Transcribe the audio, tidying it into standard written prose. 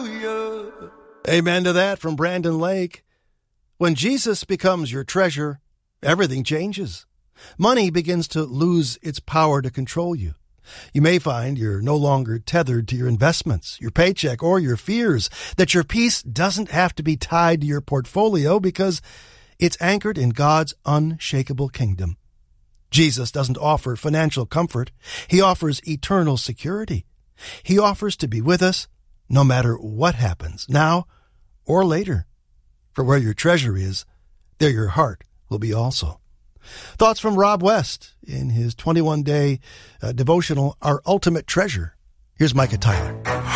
Amen to that from Brandon Lake. When Jesus becomes your treasure, everything changes. Money begins to lose its power to control you. You may find you're no longer tethered to your investments, your paycheck, or your fears, that your peace doesn't have to be tied to your portfolio because it's anchored in God's unshakable kingdom. Jesus doesn't offer financial comfort. He offers eternal security. He offers to be with us no matter what happens, now or later. For where your treasure is, there your heart will be also. Thoughts from Rob West in his 21-day devotional, Our Ultimate Treasure. Here's Micah Tyler.